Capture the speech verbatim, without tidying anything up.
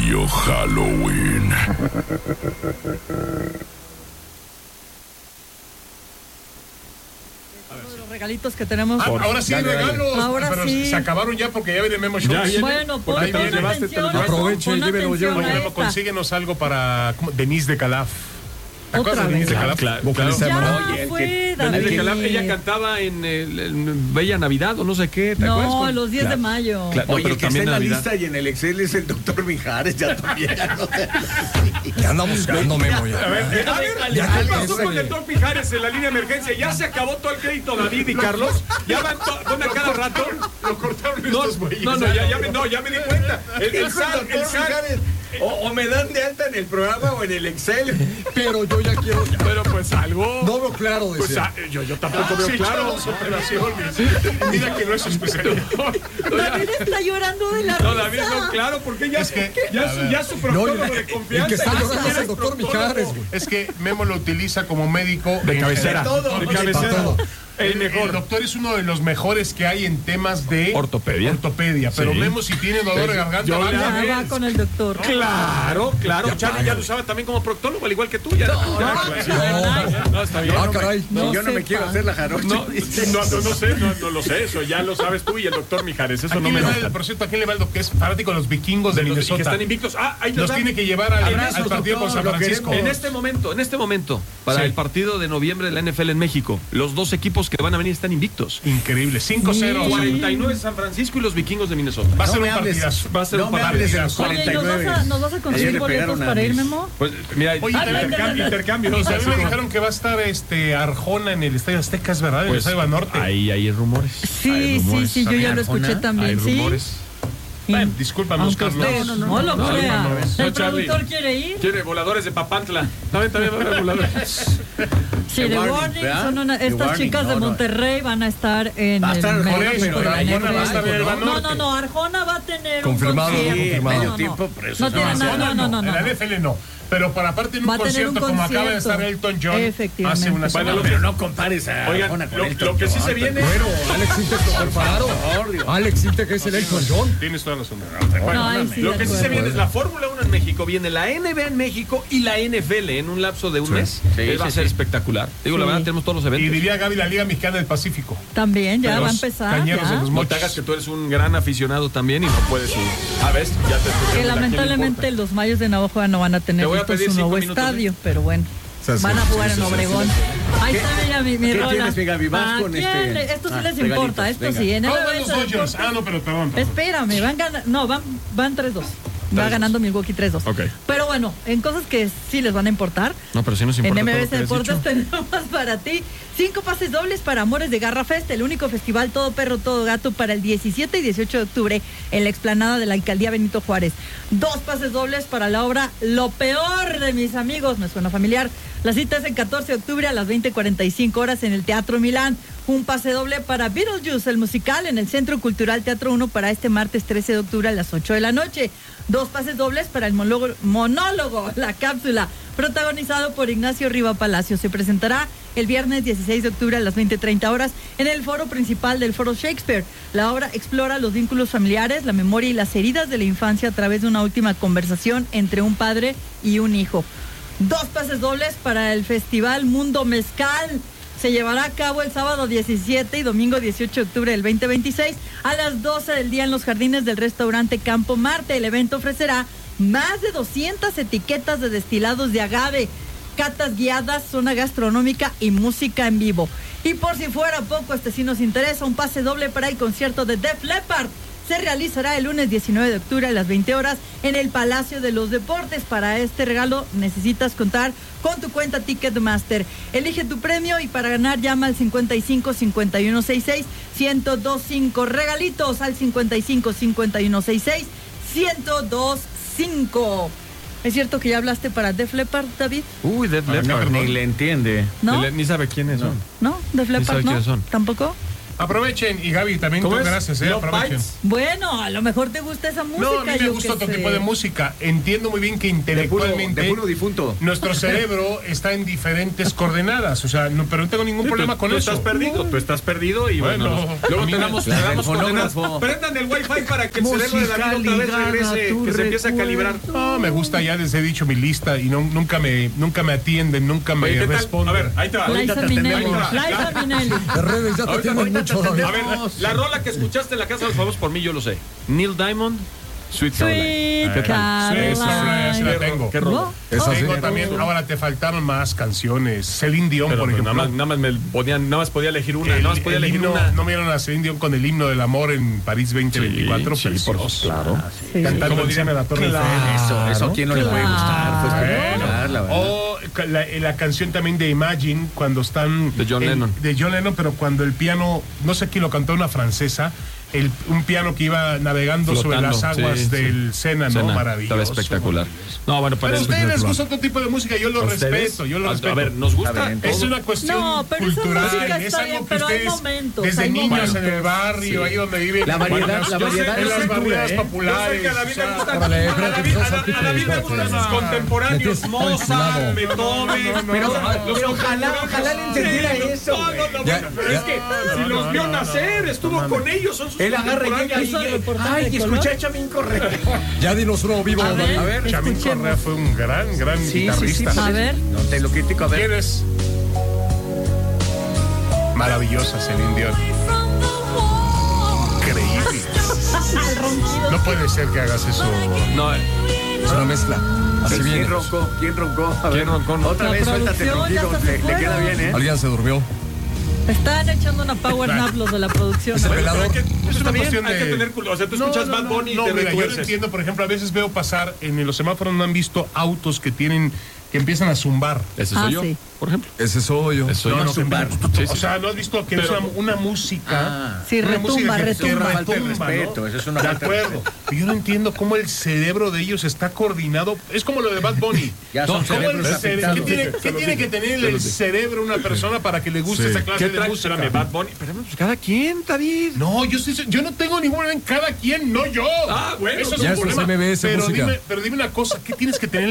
Radio Halloween. Los regalitos que tenemos. Ah, ahora sí, dale, regalos. dale. Ahora pero sí. se acabaron ya porque ya viene Memo Show. Ya viene. Bueno, pon, Ahí pon viene. Llevaste, te lo atención, aproveche, pon llévelo, atención llévelo. a Oye, Memo, esta. consíguenos algo para ¿cómo? Denise de Calaf. ¿Te Otra acuerdas de Denise de vez. Calaf? Claro, Claro. vocalista de Ya Maná. Oye, el fue, que- David. Desde que la- ella cantaba en, el, en Bella Navidad o no sé qué, ¿te acuerdas? No, Con- los diez de Claro. mayo. Claro. No, Oye, pero el que está también en la Navidad. lista y en el Excel es el doctor Mijares, ya también. Ya no te- Ya anda buscando, Memo, ya. A ver, eh, a ver, ya, ¿qué ya, pasó ya, con ya. el doctor Mijares en la línea de emergencia? ¿Ya se acabó todo el crédito, David y Carlos? ¿Ya van, to- van a cada rato? Lo cortaron No, estos güeyes. no, no, ya, ya me, no, ya me di cuenta. El, el Dijo el SAT, el doctor SAT. Mijares, O, o me dan de alta en el programa o en el Excel. Pero yo ya quiero. Ya. Pero pues algo. No veo claro, Pues decía. ah, yo, yo tampoco veo Sí, claro. chavos, operaciones. Mira que no es especial. David está llorando de la No, risa. David, no, claro, porque ya, Es que, ya, a su, ver. ya su No, proctólogo el, de confianza. el que está ya llorando es eres el doctor proctólogo. Mijares, güey. Es que Memo lo utiliza como médico De en cabecera. general. todo, de para cabecera. todo. El El, mejor. el doctor es uno de los mejores que hay en temas de Ortopedia. ortopedia. Pero Sí. Memo, si tiene dolor de garganta, Yo le vaya. hago- Ya va con el doctor. Claro, claro. Charlie ya lo usaba también como proctólogo, al igual que tú. Ya, ya, claro. No, está bien. Ah, no me- caray. No, yo no me sepa. quiero hacer la jarocha. No, no, no, no sé, no, no lo sé, eso ya lo sabes tú y el doctor Mijares, ¿A eso no quién me le lo va el, por cierto, ¿a quién le va el doctor? Que es fanático de los vikingos de Y que Minnesota. están invictos. Ah, ahí Los nos tiene que llevar al, Abrazos, al partido con San doctor, lo Francisco. queremos. En este momento, en este momento, para Sí. el partido de noviembre de la N F L en México, los dos equipos que van a venir están invictos. Increíble, cinco cero. Sí. cuarenta y nueve San Francisco y los vikingos de Minnesota. Va a No ser me un hables. partidazo. Va a ser No un me partidazo. hables de los Oye, ¿y nos vas a, nos vas a Ayer conseguir le boletos pegaron a para ir, mis- Memo? Pues mira, Oye, intercambio, intercambio. Y ¿no? también Así me como- dijeron que va a estar este Arjona en el Estadio Azteca, ¿es verdad? En el Pues, Estadio Banorte. ahí hay rumores. Sí, Hay sí, rumores. sí, yo ya lo escuché Arjona, también, Hay sí. rumores. Bueno, discúlpanos, Aunque Carlos. usted no, no, lo no, crea. no, no, no. El No, Charlie. productor quiere ir. Quiere voladores de Papantla. También, también va a haber voladores. Sí, The The Warning, Warning, ¿verdad? son una- The estas Warning, chicas de no, no. Monterrey van a estar en Va a estar el Arjona, medio pero tiempo de la Arjona N F L. va a estar en el No, Banorte. no, no, Arjona va a tener Confirmado, un concierto. confirmado. No, Medio no, tiempo, no. por eso No se tiene llama. nada, no, no, no, En la no. N F L no. Pero para aparte en un Va a tener un concierto como acaba de concierto. estar Elton John Efectivamente. hace una Bueno, semana. lo Pero no compares a Oigan, Arjona con lo, Elton lo que sí John. se viene. Bueno, Alex Intec lo prepararon. Por Dios. Alex Intec es el Elton John. Tienes toda la razón. No, ahí sí, Lo de que sí se acuerdo. viene es la Fórmula uno en México, viene la N B A en México y la N F L en un lapso de un Sí. mes. Sí, Eh, va a sí, ser sí. espectacular. Digo, la Sí. verdad, tenemos todos los Y eventos. diría Gaby la Liga Mexicana del Pacífico. También, ya Pero va a los empezar. cañeros ya. de los No te mochis. hagas que tú eres un gran aficionado también y no puedes ir. A ver, ya te estoy Que viendo, ¿a quién le lamentablemente importa? los Mayos de Navajo no van a tener Te voy a listo pedir su cinco nuevo minutos, estadio, pero bueno. sea, sí, Van a sí, jugar sí, en sí, Obregón. Ahí está, mira mi, mi ¿Qué rola. tienes, mi Gaby? Vas ¿A con quién este- le- Esto sí ah, les regalitos, importa, esto venga. sí. En el ¿Cómo van evento los de Dodgers? deportes- Ah, no, pero perdón. perdón. Espérame, van, gana- no, van, van tres dos. Va tres ganando Milwaukee tres dos. Ok. Pero bueno, en cosas que sí les van a importar, No, pero sí nos en importa. M todo B lo S que has Deportes dicho. tenemos para ti cinco pases dobles para Amores de Garra Fest, el único festival todo perro, todo gato para el diecisiete y dieciocho de octubre en la explanada de la Alcaldía Benito Juárez. Dos pases dobles para la obra Lo Peor de Mis Amigos, me suena familiar. La cita es el catorce de octubre a las veinte cuarenta y cinco horas en el Teatro Milán. Un pase doble para Beetlejuice, el musical, en el Centro Cultural Teatro uno para este martes trece de octubre a las ocho de la noche. Dos pases dobles para el monólogo, monólogo La Cápsula, protagonizado por Ignacio Riva Palacio. Se presentará el viernes dieciséis de octubre a las veinte treinta horas en el foro principal del Foro Shakespeare. La obra explora los vínculos familiares, la memoria y las heridas de la infancia a través de una última conversación entre un padre y un hijo. Dos pases dobles para el Festival Mundo Mezcal. Se llevará a cabo el sábado diecisiete y domingo dieciocho de octubre del veinte veintiséis a las doce del día en los jardines del restaurante Campo Marte. El evento ofrecerá más de doscientas etiquetas de destilados de agave, catas guiadas, zona gastronómica y música en vivo. Y por si fuera poco, este sí nos interesa, un pase doble para el concierto de Def Leppard. Se realizará el lunes diecinueve de octubre a las veinte horas en el Palacio de los Deportes. Para este regalo necesitas contar con tu cuenta Ticketmaster. Elige tu premio y para ganar llama al cincuenta y cinco cincuenta y uno sesenta y seis ciento veinticinco. Regalitos al cincuenta y cinco cincuenta y uno sesenta y seis ciento veinticinco. ¿Es cierto que ya hablaste para Def Leppard, David? Uy, Def No, Leppard. ni le entiende. ¿No? Ni, le- ni sabe quiénes son. ¿No? ¿Def Ni sabe Leppard no? quiénes son. ¿Tampoco? Aprovechen, y Gaby, también ¿Cómo tú, es? gracias, eh, Love aprovechen. Bites. Bueno, a lo mejor te gusta esa música. No, a mí me yo gusta qué otro sé. tipo de música. Entiendo muy bien que De puro, intelectualmente de puro difunto. nuestro cerebro está en diferentes coordenadas. O sea, no, pero no tengo ningún problema tú, con tú eso. estás perdido, tú estás perdido y bueno, Bueno, nos- luego a mí te me- damos, te La del damos coordenadas. fonógrafo. Prendan el wifi para que el cerebro de David otra vez regrese, que se empiece a calibrar. No, me gusta, ya les he dicho mi lista y no, nunca me nunca me atienden, nunca me Oye, ¿qué tal? responden. A ver, ahí te va. Liza Minnelli. Ahí te va. Liza Minnelli. De redes ya te Ahorita- tienen ahorita mucho, te David. atendemos. A ver, la rola que escuchaste en la Casa de los Famosos, por mí yo lo sé. Neil Diamond, Sweet Caroline. Sweet Sí, esa Caroline. la tengo. ¿Qué rola? ¿No? Esa sí. Tengo también, ahora te faltaron más canciones. Celine Dion, Pero por pues, ejemplo. nada más, nada más me podían, nada más podía elegir una, El- nada más podía el elegir himno- una. ¿No vieron a Celine Dion con el himno del amor en París veinte veinticuatro? Sí, sí, por Precioso. claro. Sí. Cantando Como encima de la Torre Eiffel. Eso, eso a quién no le puede gustar. Pues, Bueno. claro, la verdad. O la, la canción también de Imagine, cuando están... De John el- Lennon. De John Lennon, pero cuando el piano, no sé quién lo cantó, una francesa, el, un piano que iba navegando sobre Flotando, las aguas sí, del Sena, ¿no? Sena, Maravilloso. estaba espectacular. No, bueno, para Pero a eso- ustedes les gusta otro tipo de música, yo lo ¿A ustedes? respeto, yo lo A- respeto. A ver, nos gusta Está bien. Es todo. una cuestión No, pero esa cultural, música es está algo bien, que pero hay ustedes, momentos, desde hay niños momentos. en el barrio, ahí donde viven, La variedad, bueno, la yo variedad sé, en es las cultura, barriadas ¿eh? Yo sé populares. que a David le o sea, gustan, órale, a espérate, David, espérate, a David- a David le espérate, gustan sus espérate. contemporáneos, Metes- Mozart, no, Beethoven, no, no, Pero, no, no, pero ojalá, ojalá le entendiera eso, No, güey. no, no, Ya, bueno, pero ya. es que si no, los no, vio no, nacer, estuvo con ellos, son sus Él agarra y llega contemporáneos. Eso es y... lo importante Ay, de escuché color. a Chamín Correa. Ya dinos uno vivo, A David. ver, A ver, Chamín escuchemos. Correa fue un gran, gran Sí, sí, guitarrista. sí. A ver. No te lo critico, a ver. ¿Quién es? Maravillosa Celine Dion. Increíble. El ronquido. No puede ser que hagas eso. No, Es una mezcla. Así ¿Quién viene. roncó? ¿Quién roncó? A ver. ¿Quién roncó? No. Otra La vez, suéltate el producción, ronquido. ya se Le, le fueron. queda bien, ¿eh? Alguien se durmió. Están echando una power nap los de la producción. Ese ¿no? pelador. Pero hay que- Es está una bien, cuestión hay que de- tener culo. O sea, tú No, escuchas no, Bad no, Bunny y no, te mira, yo lo retuerces. entiendo, por ejemplo, a veces veo pasar en los semáforos, no han visto autos que tienen, que empiezan a zumbar. Ese Ah, soy yo, sí. por ejemplo. Ese soy yo. Ese soy No, yo. no, que zumbar. empiezan- Sí, sí. O sea, ¿no has visto que Pero- es una, una música? Sí, una retumba, música que- que retumba. Falta de retumba, respeto, ¿no? eso es una De falta de acuerdo. Pero yo no entiendo cómo el cerebro de ellos está coordinado. Es como lo de Bad Bunny. Ya son ¿Cómo el cerebros cere- afectados. ¿Qué tiene, Se qué los tiene dije, que tener se el los dije. cerebro una persona para que le guste Sí. esa clase ¿Qué de trae? música? Espérame, Bad Bunny. Pero pues, cada quien, David. No, yo, sí- yo no tengo ninguna en cada quien, no yo. Ah, bueno. Eso es Ya un eso es problema. M B S pero música. dime, pero dime una cosa, ¿qué tienes que tener